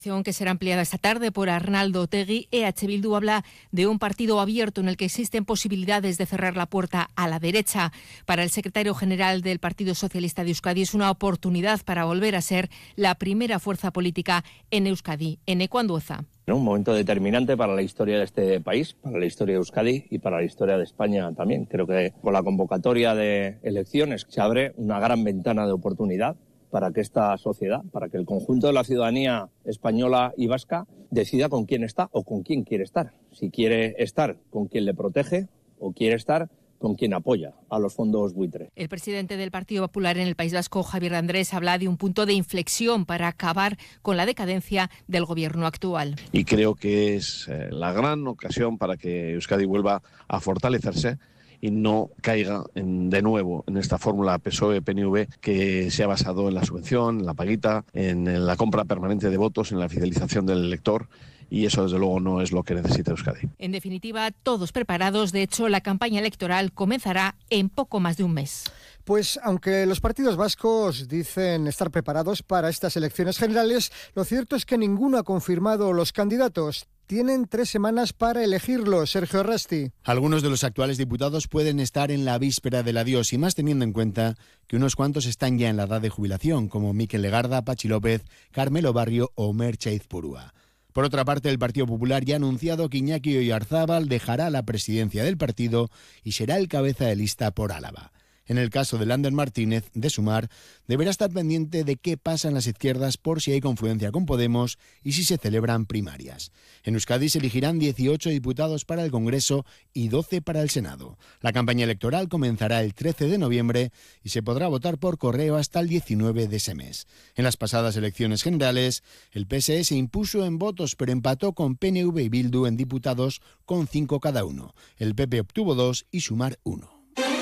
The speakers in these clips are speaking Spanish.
Que será ampliada esta tarde por Arnaldo Otegi. EH Bildu habla de un partido abierto en el que existen posibilidades de cerrar la puerta a la derecha. Para el secretario general del Partido Socialista de Euskadi es una oportunidad para volver a ser la primera fuerza política en Euskadi. Eneco Andueza. Un momento determinante para la historia de este país, para la historia de Euskadi y para la historia de España también. Creo que con la convocatoria de elecciones se abre una gran ventana de oportunidad para que esta sociedad, para que el conjunto de la ciudadanía española y vasca decida con quién está o con quién quiere estar. Si quiere estar con quien le protege o quiere estar con quien apoya a los fondos buitre. El presidente del Partido Popular en el País Vasco, Javier Andrés, habla de un punto de inflexión para acabar con la decadencia del gobierno actual. Y creo que es la gran ocasión para que Euskadi vuelva a fortalecerse y no caiga de nuevo en esta fórmula PSOE-PNV que se ha basado en la subvención, en la paguita, en la compra permanente de votos, en la fidelización del elector. Y eso, desde luego, no es lo que necesita Euskadi. En definitiva, todos preparados. De hecho, la campaña electoral comenzará en poco más de un mes. Pues aunque los partidos vascos dicen estar preparados para estas elecciones generales, lo cierto es que ninguno ha confirmado los candidatos. Tienen 3 semanas para elegirlos. Sergio Rasti. Algunos de los actuales diputados pueden estar en la víspera del adiós y más teniendo en cuenta que unos cuantos están ya en la edad de jubilación, como Mikel Legarda, Pachi López, Carmelo Barrio o Merche Aizpurua. Por otra parte, el Partido Popular ya ha anunciado que Iñaki Oyarzábal dejará la presidencia del partido y será el cabeza de lista por Álava. En el caso de Lander Martínez, de Sumar, deberá estar pendiente de qué pasa en las izquierdas por si hay confluencia con Podemos y si se celebran primarias. En Euskadi se elegirán 18 diputados para el Congreso y 12 para el Senado. La campaña electoral comenzará el 13 de noviembre y se podrá votar por correo hasta el 19 de ese mes. En las pasadas elecciones generales, el PSE se impuso en votos, pero empató con PNV y Bildu en diputados con 5 cada uno. El PP obtuvo 2 y Sumar 1.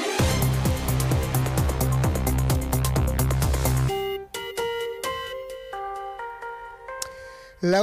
La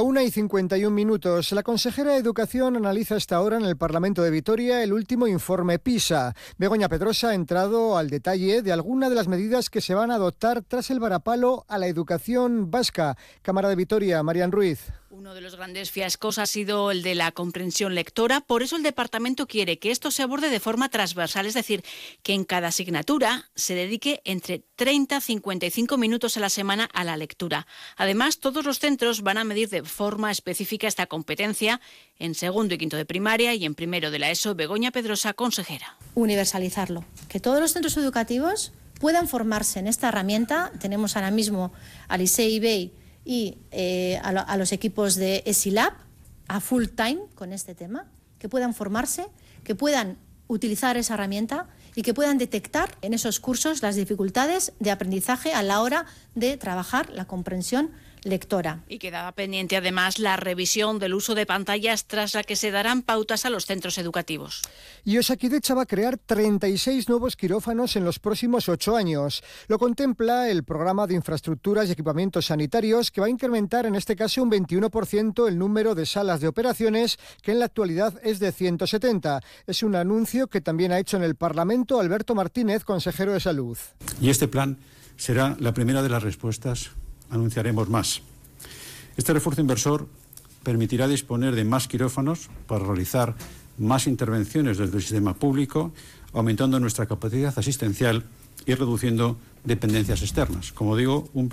1:51. La consejera de Educación analiza hasta ahora en el Parlamento de Vitoria el último informe PISA. Begoña Pedrosa ha entrado al detalle de algunas de las medidas que se van a adoptar tras el varapalo a la educación vasca. Cámara de Vitoria, Marian Ruiz. Uno de los grandes fiascos ha sido el de la comprensión lectora. Por eso el departamento quiere que esto se aborde de forma transversal, es decir, que en cada asignatura se dedique entre 30 y 55 minutos a la semana a la lectura. Además, todos los centros van a medir de forma específica esta competencia en segundo y quinto de primaria y en primero de la ESO. Begoña Pedrosa, consejera. Universalizarlo, que todos los centros educativos puedan formarse en esta herramienta. Tenemos ahora mismo al ISEE IBEI y a los equipos de ESILAB a full time con este tema, que puedan formarse, que puedan utilizar esa herramienta y que puedan detectar en esos cursos las dificultades de aprendizaje a la hora de trabajar la comprensión lectora. Y quedaba pendiente además la revisión del uso de pantallas tras la que se darán pautas a los centros educativos. Y Osakidetza va a crear 36 nuevos quirófanos en los próximos 8 años. Lo contempla el programa de infraestructuras y equipamientos sanitarios, que va a incrementar en este caso un 21% el número de salas de operaciones, que en la actualidad es de 170. Es un anuncio que también ha hecho en el Parlamento Alberto Martínez, consejero de Salud. Y este plan será la primera de las respuestas. Anunciaremos más. Este refuerzo inversor permitirá disponer de más quirófanos para realizar más intervenciones desde el sistema público, aumentando nuestra capacidad asistencial y reduciendo dependencias externas. Como digo, un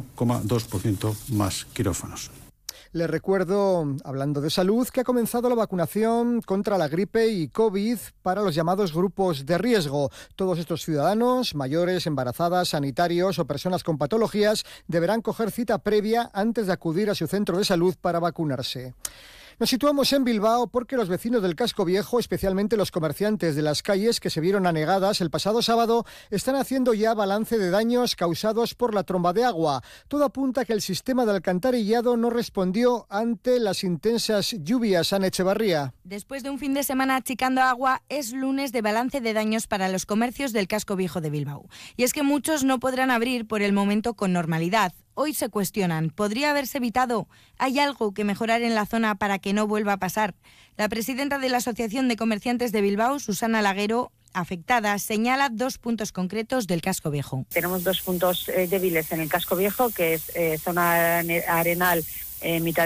21,2% más quirófanos. Les recuerdo, hablando de salud, que ha comenzado la vacunación contra la gripe y COVID para los llamados grupos de riesgo. Todos estos ciudadanos, mayores, embarazadas, sanitarios o personas con patologías, deberán coger cita previa antes de acudir a su centro de salud para vacunarse. Nos situamos en Bilbao porque los vecinos del Casco Viejo, especialmente los comerciantes de las calles que se vieron anegadas el pasado sábado, están haciendo ya balance de daños causados por la tromba de agua. Todo apunta a que el sistema de alcantarillado no respondió ante las intensas lluvias. Ana Echevarría. Después de un fin de semana achicando agua, es lunes de balance de daños para los comercios del Casco Viejo de Bilbao. Y es que muchos no podrán abrir por el momento con normalidad. Hoy se cuestionan, ¿podría haberse evitado? ¿Hay algo que mejorar en la zona para que no vuelva a pasar? La presidenta de la Asociación de Comerciantes de Bilbao, Susana Laguero, afectada, señala 2 puntos concretos del Casco Viejo. Tenemos 2 puntos débiles en el Casco Viejo, que es zona arenal mitad